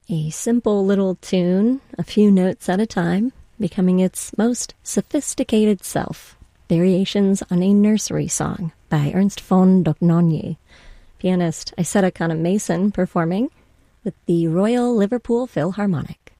A simple little tune, a few notes at a time, becoming its most sophisticated self. Variations on a Nursery Song by Ernst von Dohnanyi. Pianist Isetta Kana-Mason performing with the Royal Liverpool Philharmonic.